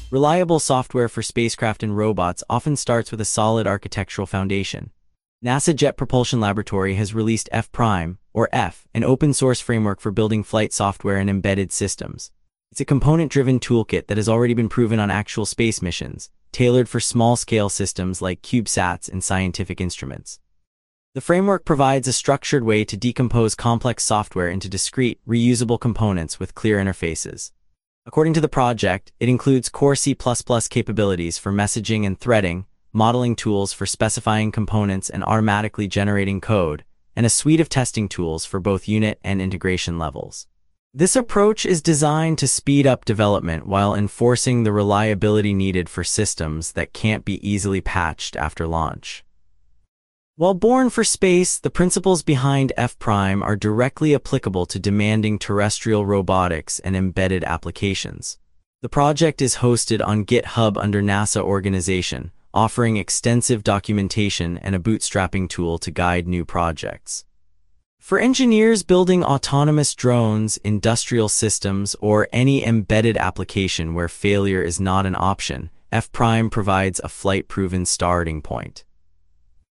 Reliable software for spacecraft and robots often starts with a solid architectural foundation. NASA Jet Propulsion Laboratory has released F-Prime, or F, an open-source framework for building flight software and embedded systems. It's a component-driven toolkit that has already been proven on actual space missions, tailored for small-scale systems like CubeSats and scientific instruments. The framework provides a structured way to decompose complex software into discrete, reusable components with clear interfaces. According to the project, it includes core C++ capabilities for messaging and threading, modeling tools for specifying components and automatically generating code, and a suite of testing tools for both unit and integration levels. This approach is designed to speed up development while enforcing the reliability needed for systems that can't be easily patched after launch. While born for space, the principles behind F-Prime are directly applicable to demanding terrestrial robotics and embedded applications. The project is hosted on GitHub under NASA organization, offering extensive documentation and a bootstrapping tool to guide new projects. For engineers building autonomous drones, industrial systems, or any embedded application where failure is not an option, F-Prime provides a flight-proven starting point.